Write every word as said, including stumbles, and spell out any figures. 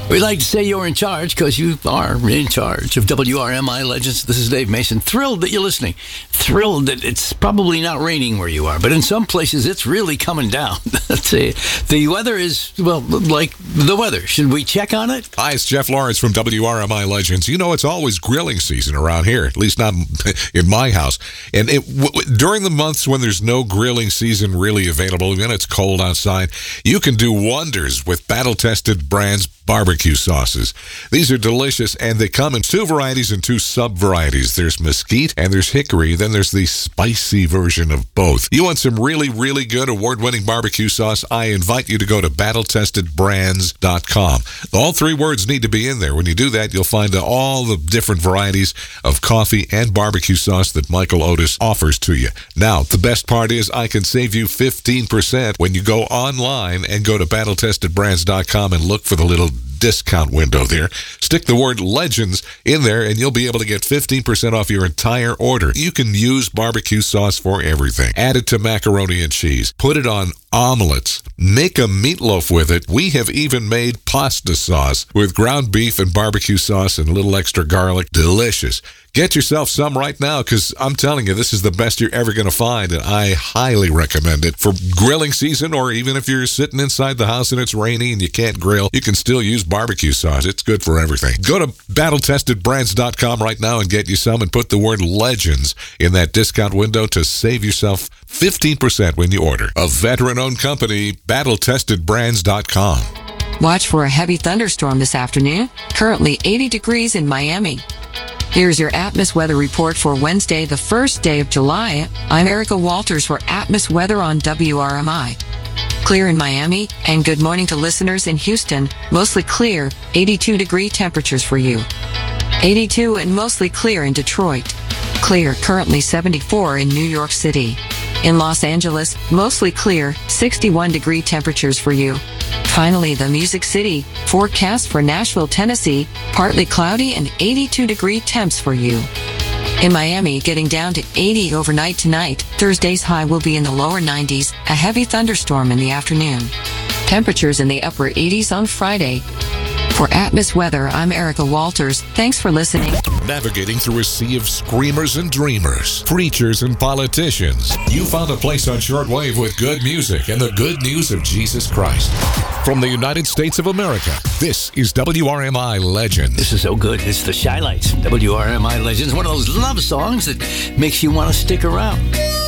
We'd like to say you're in charge because you are in charge of W R M I Legends. This is Dave Mason. Thrilled that you're listening. Thrilled that it's probably not raining where you are, but in some places it's really coming down. The weather is, well, like the weather. Should we check on it? Hi, it's Jeff Lawrence from W R M I Legends. You know, it's always grilling season around here, at least not in my house. And it, w- during the months when there's no grilling season really available, and it's cold outside, you can do wonders with battle-tested brands barbecue sauces. These are delicious, and they come in two varieties and two sub-varieties. There's mesquite and there's hickory. Then there's the spicy version of both. You want some really, really good award-winning barbecue sauce? I invite you to go to battle tested brands dot com. All three words need to be in there. When you do that, you'll find all the different varieties of coffee and barbecue sauce that Michael Otis offers to you. Now, the best part is I can save you fifteen percent when you go online and go to battle tested brands dot com and look for the little discount window there. Stick the word Legends in there and you'll be able to get fifteen percent off your entire order. You can use barbecue sauce for everything. Add it to macaroni and cheese. Put it on omelets. Make a meatloaf with it. We have even made pasta sauce with ground beef and barbecue sauce and a little extra garlic. Delicious. Get yourself some right now because I'm telling you, this is the best you're ever going to find, and I highly recommend it for grilling season, or even if you're sitting inside the house and it's rainy and you can't grill, you can still use barbecue sauce. It's good for everything. Go to battle tested brands dot com right now and get you some, and put the word Legends in that discount window to save yourself fifteen percent when you order. A veteran-owned company, battle tested brands dot com. Watch for a heavy thunderstorm this afternoon. Currently eighty degrees in Miami. Here's your Atmos weather report for Wednesday, the first day of July. I'm Erica Walters for Atmos weather on W R M I. Clear in Miami, and good morning to listeners in Houston. Mostly clear, eighty-two degree temperatures for you. eighty-two and mostly clear in Detroit. Clear, currently seventy-four in New York City. In Los Angeles, mostly clear, sixty-one degree temperatures for you. Finally, the Music City, forecast for Nashville, Tennessee, partly cloudy and eighty-two degree temps for you. In Miami, getting down to eighty overnight tonight. Thursday's high will be in the lower nineties, a heavy thunderstorm in the afternoon. Temperatures in the upper eighties on Friday. For Atmos Weather, I'm Erica Walters. Thanks for listening. Navigating through a sea of screamers and dreamers, preachers and politicians, you found a place on shortwave with good music and the good news of Jesus Christ. From the United States of America, this is W R M I Legends. This is so good. It's the Shy Lights. W R M I Legends. One of those love songs that makes you want to stick around.